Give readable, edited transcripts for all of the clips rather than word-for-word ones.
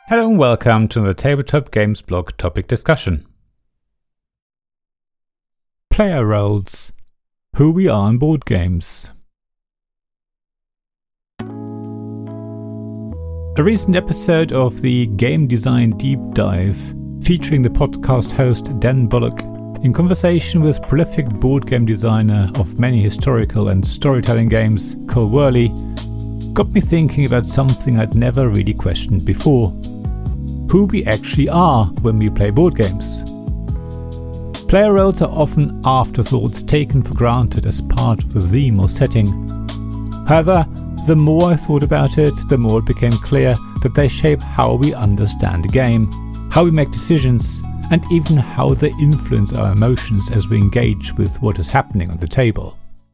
Hello and welcome to the Tabletop Games blog topic discussion. Player roles. Who we are in board games. A recent episode of the Game Design Deep Dive, featuring the podcast host Dan Bullock, in conversation with prolific board game designer of many historical and storytelling games, Cole Worley, got me thinking about something I'd never really questioned before. Who we actually are when we play board games. Player roles are often afterthoughts taken for granted as part of the theme or setting. However, the more I thought about it, the more it became clear that they shape how we understand a game, how we make decisions, and even how they influence our emotions as we engage with what is happening on the table.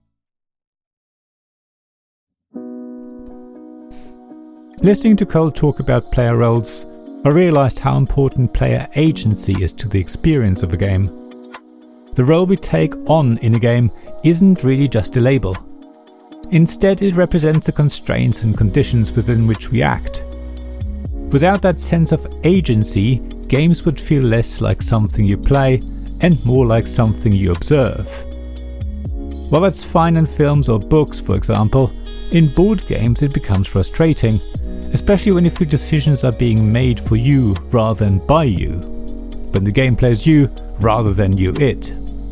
Listening to Cole talk about player roles, I realised how important player agency is to the experience of a game. The role we take on in a game isn't really just a label. Instead, it represents the constraints and conditions within which we act. Without that sense of agency, games would feel less like something you play and more like something you observe. While that's fine in films or books, for example, in board games it becomes frustrating, especially when you feel decisions are being made for you rather than by you, when the game plays you rather than you it.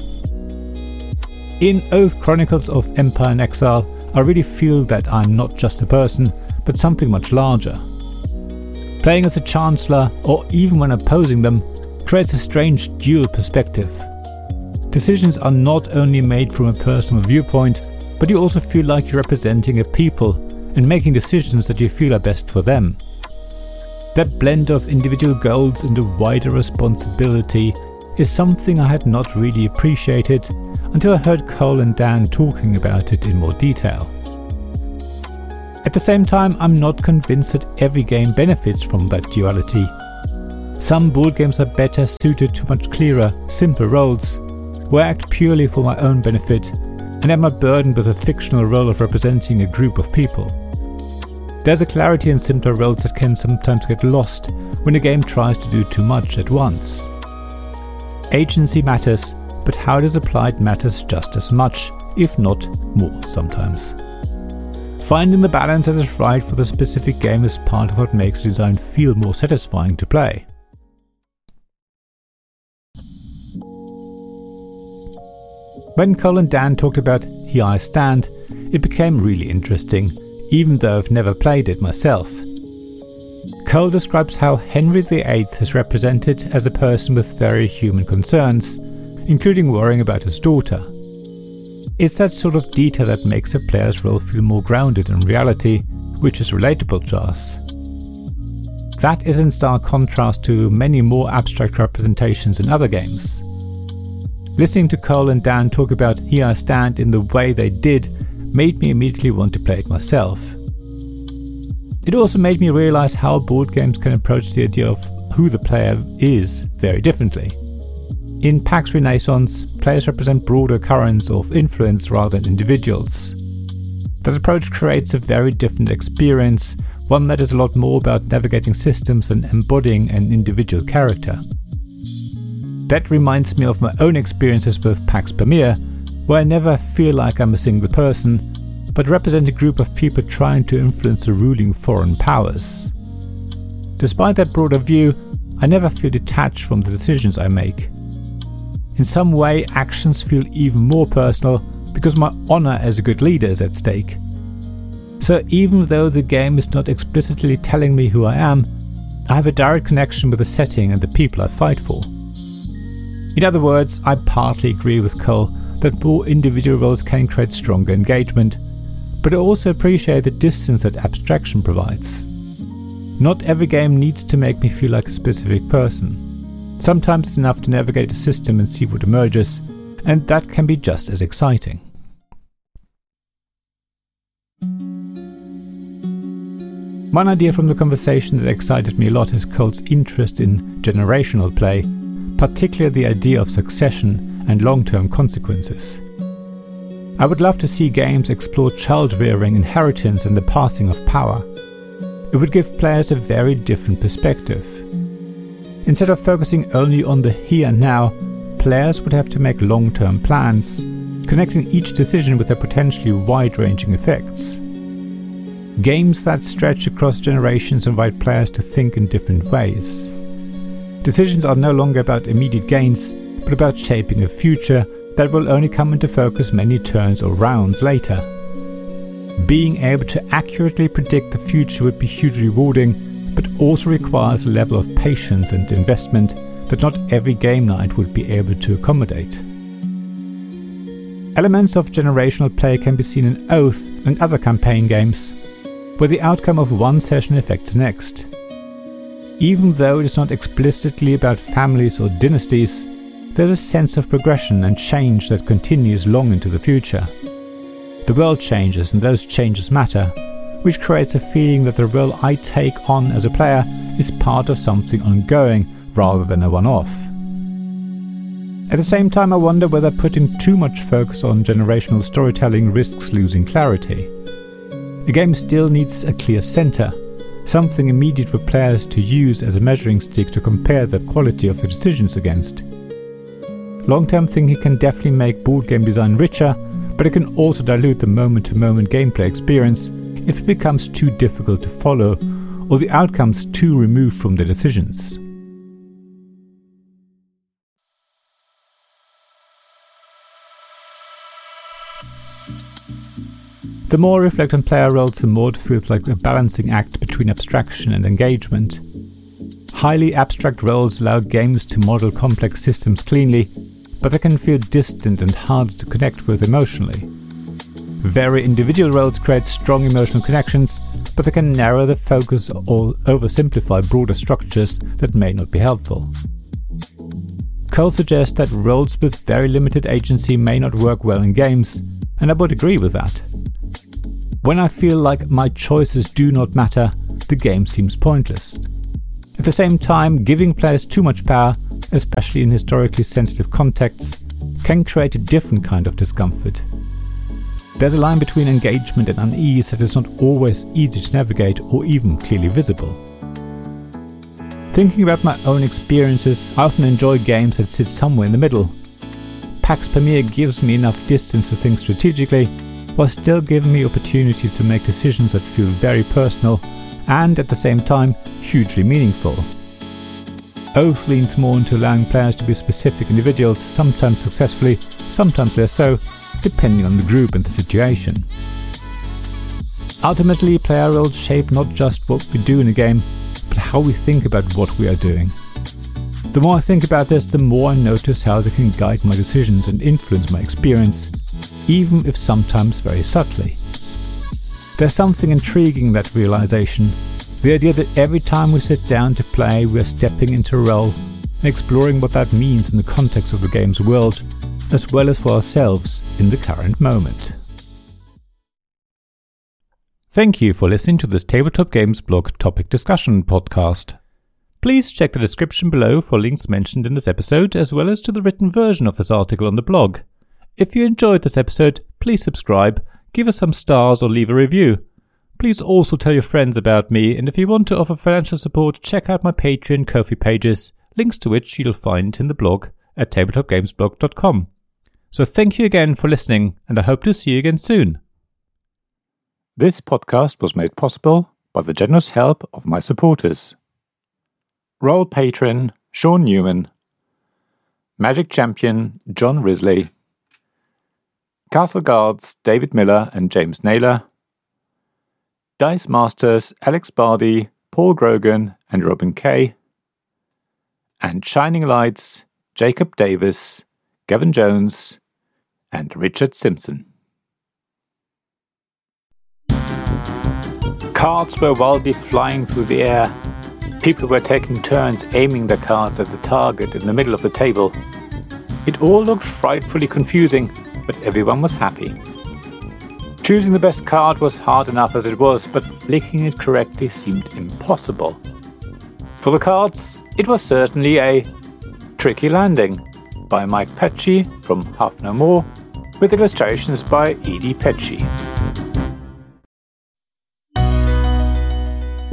In Oath Chronicles of Empire in Exile, I really feel that I'm not just a person, but something much larger. Playing as a Chancellor, or even when opposing them, creates a strange dual perspective. Decisions are not only made from a personal viewpoint, but you also feel like you're representing a people and making decisions that you feel are best for them. That blend of individual goals and a wider responsibility is something I had not really appreciated until I heard Cole and Dan talking about it in more detail. At the same time, I'm not convinced that every game benefits from that duality. Some board games are better suited to much clearer, simpler roles, where I act purely for my own benefit and am not burdened with a fictional role of representing a group of people. There's a clarity in simpler roles that can sometimes get lost when a game tries to do too much at once. Agency matters, but how it is applied matters just as much, if not more sometimes. Finding the balance that is right for the specific game is part of what makes design feel more satisfying to play. When Cole and Dan talked about Here I Stand, it became really interesting, even though I've never played it myself. Cole describes how Henry VIII is represented as a person with very human concerns, including worrying about his daughter. It's that sort of detail that makes a player's role feel more grounded in reality, which is relatable to us. That is in stark contrast to many more abstract representations in other games. Listening to Cole and Dan talk about Here I Stand in the way they did made me immediately want to play it myself. It also made me realize how board games can approach the idea of who the player is very differently. In Pax Renaissance, players represent broader currents of influence rather than individuals. That approach creates a very different experience, one that is a lot more about navigating systems than embodying an individual character. That reminds me of my own experiences with Pax Pamir, where I never feel like I'm a single person, but represent a group of people trying to influence the ruling foreign powers. Despite that broader view, I never feel detached from the decisions I make. In some way, actions feel even more personal because my honor as a good leader is at stake. So even though the game is not explicitly telling me who I am, I have a direct connection with the setting and the people I fight for. In other words, I partly agree with Cole that more individual roles can create stronger engagement, but I also appreciate the distance that abstraction provides. Not every game needs to make me feel like a specific person. Sometimes it's enough to navigate a system and see what emerges, and that can be just as exciting. One idea from the conversation that excited me a lot is Cole's interest in generational play, particularly the idea of succession and long-term consequences. I would love to see games explore child-rearing, inheritance and the passing of power. it would give players a very different perspective. Instead of focusing only on the here and now, players would have to make long-term plans, connecting each decision with their potentially wide-ranging effects. Games that stretch across generations invite players to think in different ways. Decisions are no longer about immediate gains, but about shaping a future that will only come into focus many turns or rounds later. Being able to accurately predict the future would be hugely rewarding, but also requires a level of patience and investment that not every game night would be able to accommodate. Elements of generational play can be seen in Oath and other campaign games, where the outcome of one session affects the next. Even though it is not explicitly about families or dynasties, there's a sense of progression and change that continues long into the future. The world changes and those changes matter, which creates a feeling that the role I take on as a player is part of something ongoing rather than a one-off. At the same time, I wonder whether putting too much focus on generational storytelling risks losing clarity. A game still needs a clear center, something immediate for players to use as a measuring stick to compare the quality of the decisions against. Long-term thinking can definitely make board game design richer, but it can also dilute the moment-to-moment gameplay experience if it becomes too difficult to follow or the outcomes too removed from the decisions. The more I reflect on player roles, the more it feels like a balancing act between abstraction and engagement. Highly abstract roles allow games to model complex systems cleanly, but they can feel distant and hard to connect with emotionally. Very individual roles create strong emotional connections, but they can narrow the focus or oversimplify broader structures that may not be helpful. Cole suggests that roles with very limited agency may not work well in games, and I would agree with that. When I feel like my choices do not matter, the game seems pointless. At the same time, giving players too much power, especially in historically sensitive contexts, can create a different kind of discomfort. There's a line between engagement and unease that is not always easy to navigate or even clearly visible. Thinking about my own experiences, I often enjoy games that sit somewhere in the middle. Pax Pamir gives me enough distance to think strategically, while still giving me opportunities to make decisions that feel very personal and at the same time hugely meaningful. Oath leans more into allowing players to be specific individuals, sometimes successfully, sometimes less so, depending on the group and the situation. Ultimately, player roles shape not just what we do in a game, but how we think about what we are doing. The more I think about this, the more I notice how they can guide my decisions and influence my experience, even if sometimes very subtly. There's something intriguing in that realization, the idea that every time we sit down to play, we are stepping into a role and exploring what that means in the context of the game's world, as well as for ourselves in the current moment. Thank you for listening to this Tabletop Games blog topic discussion podcast. Please check the description below for links mentioned in this episode, as well as to the written version of this article on the blog. If you enjoyed this episode, please subscribe, give us some stars or leave a review. Please also tell your friends about me, and if you want to offer financial support, check out my Patreon and Ko-fi pages, links to which you'll find in the blog at tabletopgamesblog.com. So thank you again for listening, and I hope to see you again soon. This podcast was made possible by the generous help of my supporters. Royal Patron Sean Newman, Magic Champion John Risley, Castle Guards David Miller and James Naylor, Dice Masters Alex Bardi, Paul Grogan and Robin Kay, and Shining Lights Jacob Davis, Gavin Jones and Richard Simpson. Cards were wildly flying through the air. People were taking turns aiming their cards at the target in the middle of the table. It all looked frightfully confusing, but everyone was happy. Choosing the best card was hard enough as it was, but flicking it correctly seemed impossible. For the cards, it was certainly a Tricky Landing by Mike Petchey from Half No More, with illustrations by Edie Petchey.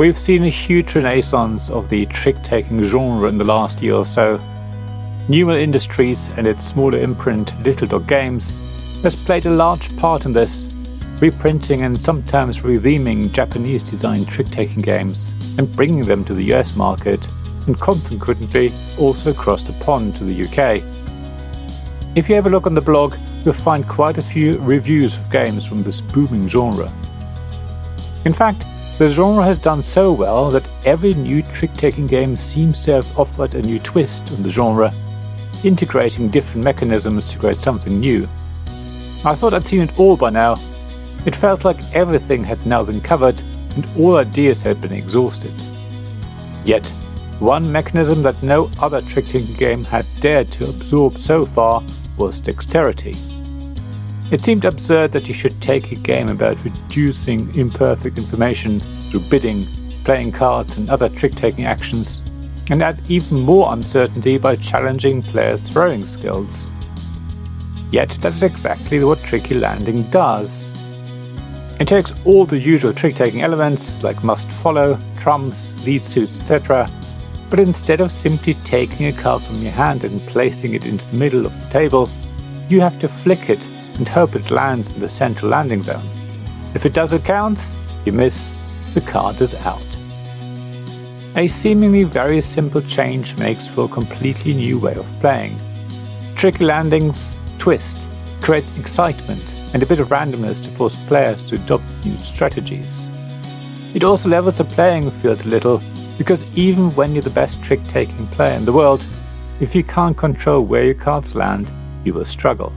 We've seen a huge renaissance of the trick-taking genre in the last year or so. Newell Industries and its smaller imprint Little Dog Games has played a large part in this, reprinting and sometimes retheming Japanese-designed trick-taking games and bringing them to the US market, and consequently also across the pond to the UK. If you have a look on the blog, you'll find quite a few reviews of games from this booming genre. In fact, the genre has done so well that every new trick-taking game seems to have offered a new twist on the genre, integrating different mechanisms to create something new. I thought I'd seen it all by now. It felt like everything had now been covered and all ideas had been exhausted. Yet, one mechanism that no other trick-taking game had dared to absorb so far was dexterity. It seemed absurd that you should take a game about reducing imperfect information through bidding, playing cards and other trick-taking actions, and add even more uncertainty by challenging players' throwing skills. Yet that is exactly what Tricky Landing does. It takes all the usual trick-taking elements like must-follow, trumps, lead suits, etc., but instead of simply taking a card from your hand and placing it into the middle of the table, you have to flick it and hope it lands in the central landing zone. If it does, it counts. You miss, the card is out. A seemingly very simple change makes for a completely new way of playing. Tricky Landing's twist creates excitement and a bit of randomness to force players to adopt new strategies. It also levels the playing field a little, because even when you're the best trick-taking player in the world, if you can't control where your cards land, you will struggle.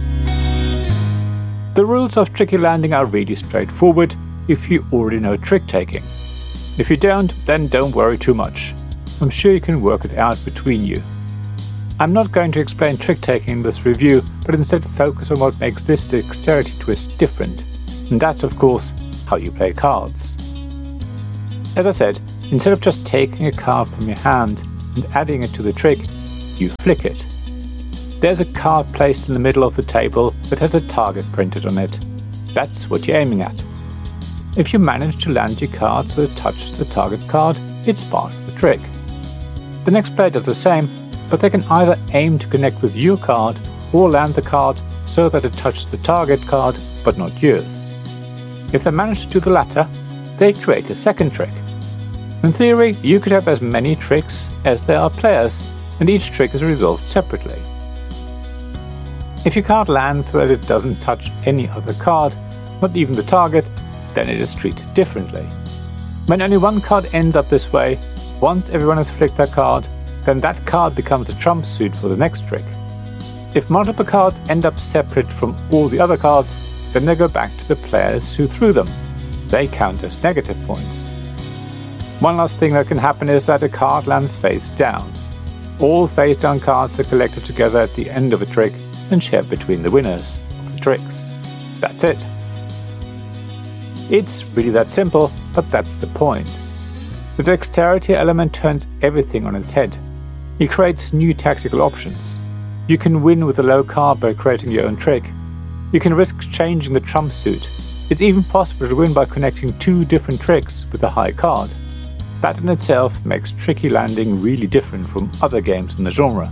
The rules of Tricky Landing are really straightforward if you already know trick-taking. If you don't, then don't worry too much. I'm sure you can work it out between you. I'm not going to explain trick-taking in this review, but instead focus on what makes this dexterity twist different, and that's of course how you play cards. As I said, instead of just taking a card from your hand and adding it to the trick, you flick it. There's a card placed in the middle of the table that has a target printed on it. That's what you're aiming at. If you manage to land your card so it touches the target card, it's part of the trick. The next player does the same, but they can either aim to connect with your card or land the card so that it touches the target card but not yours. If they manage to do the latter, they create a second trick. In theory, you could have as many tricks as there are players, and each trick is resolved separately. If your card lands so that it doesn't touch any other card, not even the target, then it is treated differently. When only one card ends up this way, once everyone has flicked their card, then that card becomes a trump suit for the next trick. If multiple cards end up separate from all the other cards, then they go back to the players who threw them. They count as negative points. One last thing that can happen is that a card lands face down. All face down cards are collected together at the end of a trick and shared between the winners of the tricks. That's it. It's really that simple, but that's the point. The dexterity element turns everything on its head. It creates new tactical options. You can win with a low card by creating your own trick. You can risk changing the trump suit. It's even possible to win by connecting two different tricks with a high card. That in itself makes Tricky Landing really different from other games in the genre.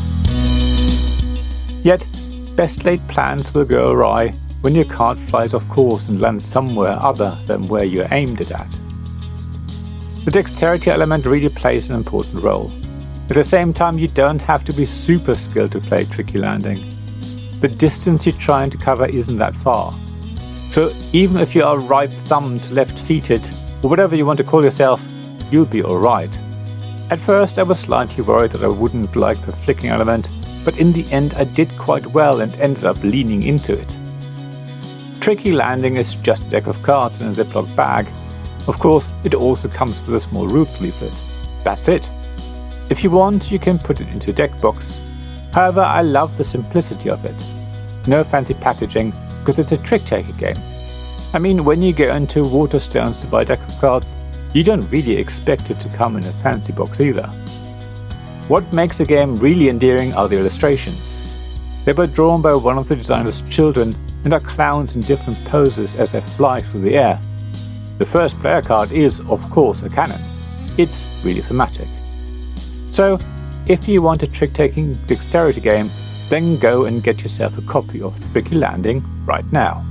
Yet, best laid plans will go awry when your card flies off course and lands somewhere other than where you aimed it at. The dexterity element really plays an important role. At the same time, you don't have to be super skilled to play Tricky Landing. The distance you're trying to cover isn't that far. So even if you are right-thumbed, left-feeted, or whatever you want to call yourself, you'll be alright. At first I was slightly worried that I wouldn't like the flicking element, but in the end I did quite well and ended up leaning into it. Tricky Landing is just a deck of cards in a Ziploc bag. Of course, it also comes with a small rules leaflet. That's it. If you want, you can put it into a deck box. However, I love the simplicity of it. No fancy packaging, because it's a trick-taking game. I mean, when you go into Waterstones to buy a deck of cards, you don't really expect it to come in a fancy box either. What makes the game really endearing are the illustrations. They were drawn by one of the designer's children and are clowns in different poses as they fly through the air. The first player card is, of course, a cannon. It's really thematic. So, if you want a trick-taking dexterity game, then go and get yourself a copy of Tricky Landing right now.